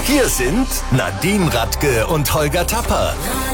Hier sind Nadine Radke und Holger Tapper.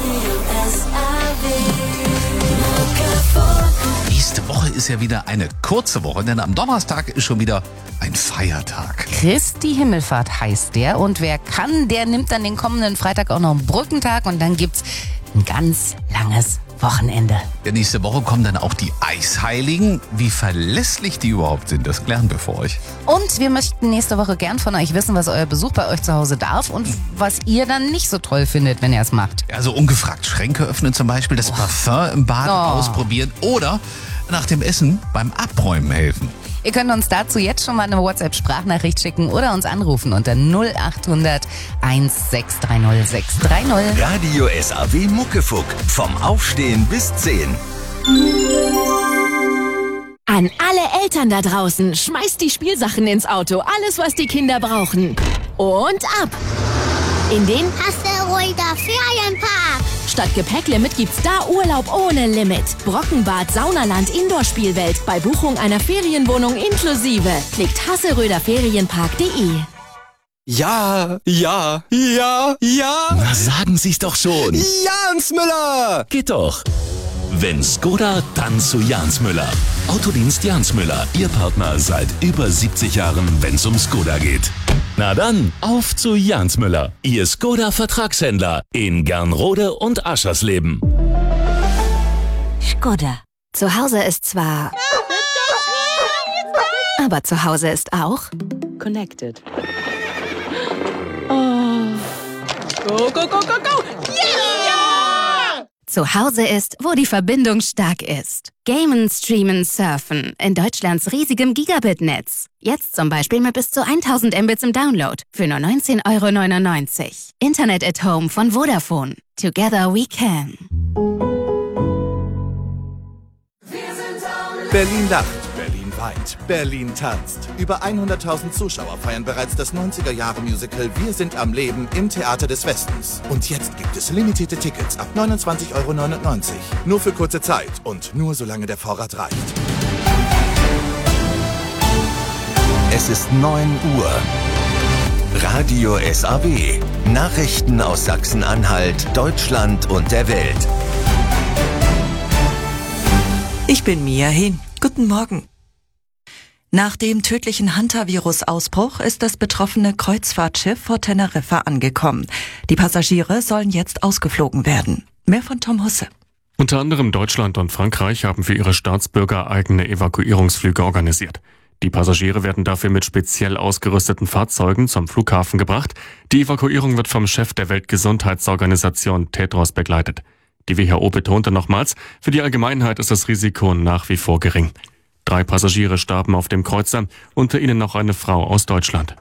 Nächste Woche ist ja wieder eine kurze Woche, denn am Donnerstag ist schon wieder ein Feiertag. Christi Himmelfahrt heißt der, und wer kann, der nimmt dann den kommenden Freitag auch noch einen Brückentag, und dann gibt's ein ganz langes Wochenende. Ja, nächste Woche kommen dann auch die Eisheiligen. Wie verlässlich die überhaupt sind, das klären wir für euch. Und wir möchten nächste Woche gern von euch wissen, was euer Besuch bei euch zu Hause darf und was ihr dann nicht so toll findet, wenn ihr es macht. Also ungefragt Schränke öffnen zum Beispiel, das Parfum im Bad ausprobieren oder nach dem Essen beim Abräumen helfen. Ihr könnt uns dazu jetzt schon mal eine WhatsApp-Sprachnachricht schicken oder uns anrufen unter 0800 1630 630. Radio SAW Muckefuck. Vom Aufstehen bis 10. An alle Eltern da draußen, schmeißt die Spielsachen ins Auto. Alles, was die Kinder brauchen. Und ab! In den Hasseröder Ferienpark. Statt Gepäcklimit gibt's da Urlaub ohne Limit. Brockenbad, Saunaland, Indoor-Spielwelt. Bei Buchung einer Ferienwohnung inklusive. Klickt hasseröderferienpark.de. Ja. Na, sagen Sie's doch schon. Jans Müller! Geht doch. Wenn Skoda, dann zu Jans Müller. Autodienst Jans Müller, Ihr Partner seit über 70 Jahren, wenn's um Skoda geht. Na dann, auf zu Jans Müller, Ihr Skoda-Vertragshändler in Gernrode und Aschersleben. Skoda. Zu Hause ist zwar... aber zu Hause ist auch... Connected. Go, go, go, go, go! Yeah! Zu Hause ist, wo die Verbindung stark ist. Gamen, streamen, surfen. In Deutschlands riesigem Gigabit-Netz. Jetzt zum Beispiel mit bis zu 1000 Mbits im Download. Für nur 19,99 €. Internet at Home von Vodafone. Together we can. Berlin lacht, Berlin weint, Berlin tanzt. Über 100.000 Zuschauer feiern bereits das 90er-Jahre-Musical Wir sind am Leben im Theater des Westens. Und jetzt gibt es limitierte Tickets ab 29,99 €. Nur für kurze Zeit und nur solange der Vorrat reicht. Es ist 9 Uhr. Radio SAW. Nachrichten aus Sachsen-Anhalt, Deutschland und der Welt. Ich bin Mia Hehn. Guten Morgen. Nach dem tödlichen Hantavirus-Ausbruch ist das betroffene Kreuzfahrtschiff vor Teneriffa angekommen. Die Passagiere sollen jetzt ausgeflogen werden. Mehr von Tom Husse. Unter anderem Deutschland und Frankreich haben für ihre Staatsbürger eigene Evakuierungsflüge organisiert. Die Passagiere werden dafür mit speziell ausgerüsteten Fahrzeugen zum Flughafen gebracht. Die Evakuierung wird vom Chef der Weltgesundheitsorganisation Tedros begleitet. Die WHO betonte nochmals, für die Allgemeinheit ist das Risiko nach wie vor gering. 3 Passagiere starben auf dem Kreuzer, unter ihnen noch eine Frau aus Deutschland.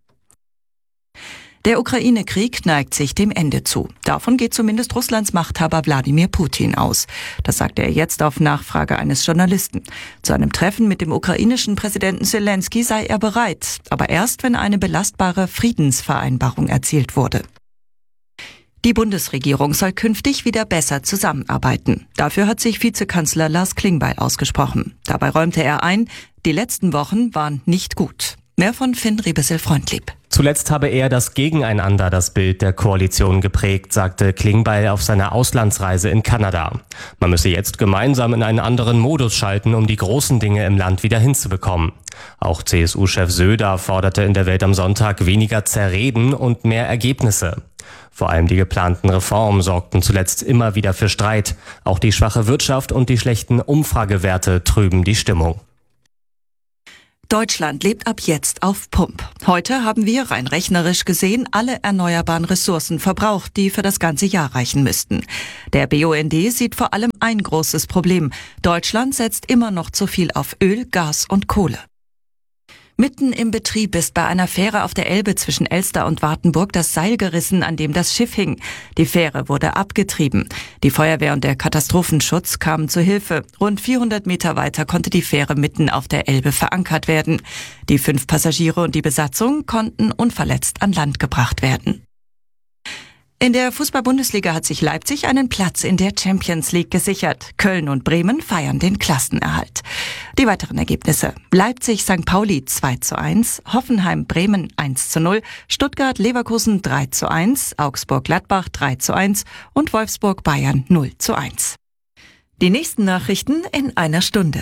Der Ukraine-Krieg neigt sich dem Ende zu. Davon geht zumindest Russlands Machthaber Wladimir Putin aus. Das sagte er jetzt auf Nachfrage eines Journalisten. Zu einem Treffen mit dem ukrainischen Präsidenten Zelensky sei er bereit, aber erst, wenn eine belastbare Friedensvereinbarung erzielt wurde. Die Bundesregierung soll künftig wieder besser zusammenarbeiten. Dafür hat sich Vizekanzler Lars Klingbeil ausgesprochen. Dabei räumte er ein, die letzten Wochen waren nicht gut. Mehr von Finn Riebesel-Freundlieb. Zuletzt habe er das Gegeneinander das Bild der Koalition geprägt, sagte Klingbeil auf seiner Auslandsreise in Kanada. Man müsse jetzt gemeinsam in einen anderen Modus schalten, um die großen Dinge im Land wieder hinzubekommen. Auch CSU-Chef Söder forderte in der Welt am Sonntag weniger Zerreden und mehr Ergebnisse. Vor allem die geplanten Reformen sorgten zuletzt immer wieder für Streit. Auch die schwache Wirtschaft und die schlechten Umfragewerte trüben die Stimmung. Deutschland lebt ab jetzt auf Pump. Heute haben wir rein rechnerisch gesehen alle erneuerbaren Ressourcen verbraucht, die für das ganze Jahr reichen müssten. Der BUND sieht vor allem ein großes Problem. Deutschland setzt immer noch zu viel auf Öl, Gas und Kohle. Mitten im Betrieb ist bei einer Fähre auf der Elbe zwischen Elster und Wartenburg das Seil gerissen, an dem das Schiff hing. Die Fähre wurde abgetrieben. Die Feuerwehr und der Katastrophenschutz kamen zu Hilfe. Rund 400 Meter weiter konnte die Fähre mitten auf der Elbe verankert werden. Die 5 Passagiere und die Besatzung konnten unverletzt an Land gebracht werden. In der Fußball-Bundesliga hat sich Leipzig einen Platz in der Champions League gesichert. Köln und Bremen feiern den Klassenerhalt. Die weiteren Ergebnisse: Leipzig-St. Pauli 2:1, Hoffenheim-Bremen 1:0, Stuttgart-Leverkusen 3:1, Augsburg-Gladbach 3:1 und Wolfsburg-Bayern 0:1. Die nächsten Nachrichten in einer Stunde.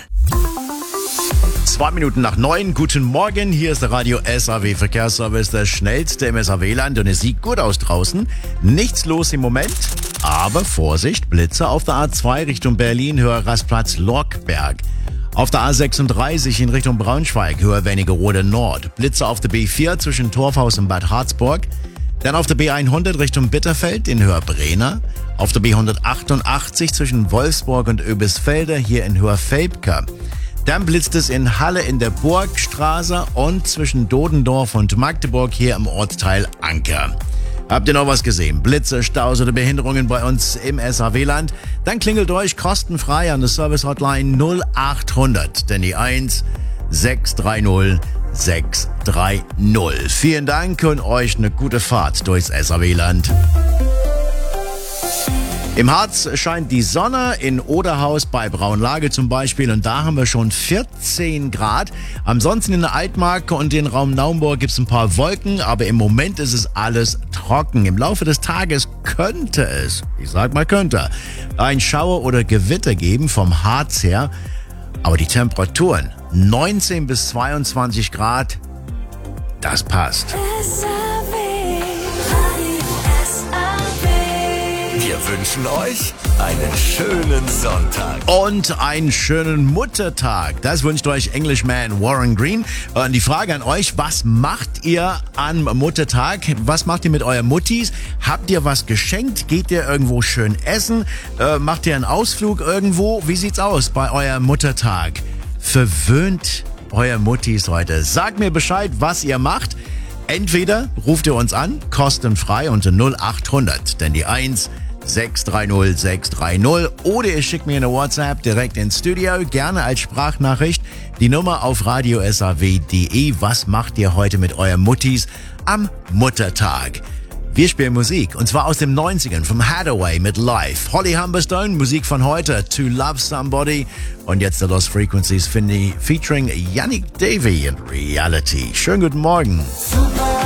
9:02. Guten Morgen, hier ist der Radio SAW Verkehrsservice, der schnellste im SAW-Land und es sieht gut aus draußen. Nichts los im Moment, aber Vorsicht, Blitze auf der A2 Richtung Berlin, höher Rastplatz Lorkberg. Auf der A36 in Richtung Braunschweig, höher Wernigerode Nord. Blitze auf der B4 zwischen Torfhaus und Bad Harzburg. Dann auf der B100 Richtung Bitterfeld in Höher-Brena. Auf der B188 zwischen Wolfsburg und Oebisfelde hier in Höher-Felbke. Dann blitzt es in Halle in der Burgstraße und zwischen Dodendorf und Magdeburg hier im Ortsteil Anker. Habt ihr noch was gesehen? Blitze, Staus oder Behinderungen bei uns im SAW-Land? Dann klingelt euch kostenfrei an der Service-Hotline 0800, denn die 1 630 630. Vielen Dank und euch eine gute Fahrt durchs SAW-Land. Im Harz scheint die Sonne, in Oderhaus bei Braunlage zum Beispiel, und da haben wir schon 14 Grad. Ansonsten in der Altmark und den Raum Naumburg gibt's ein paar Wolken, aber im Moment ist es alles trocken. Im Laufe des Tages könnte es, ich sag mal könnte, ein Schauer oder Gewitter geben vom Harz her, aber die Temperaturen 19 bis 22 Grad, das passt. Wir wünschen euch einen schönen Sonntag. Und einen schönen Muttertag. Das wünscht euch Englishman Warren Green. Und die Frage an euch, was macht ihr am Muttertag? Was macht ihr mit euren Muttis? Habt ihr was geschenkt? Geht ihr irgendwo schön essen? Macht ihr einen Ausflug irgendwo? Wie sieht's aus bei eurem Muttertag? Verwöhnt euer Muttis heute. Sagt mir Bescheid, was ihr macht. Entweder ruft ihr uns an, kostenfrei unter 0800, denn die 1 630 630, oder ihr schickt mir eine WhatsApp direkt ins Studio, gerne als Sprachnachricht. Die Nummer auf radiosaw.de. Was macht ihr heute mit euren Muttis am Muttertag? Wir spielen Musik, und zwar aus den 90ern, vom Hathaway mit Life. Holly Humberstone, Musik von heute, To Love Somebody. Und jetzt der Lost Frequencies featuring Yannick Davey in Reality. Schönen guten Morgen. Super.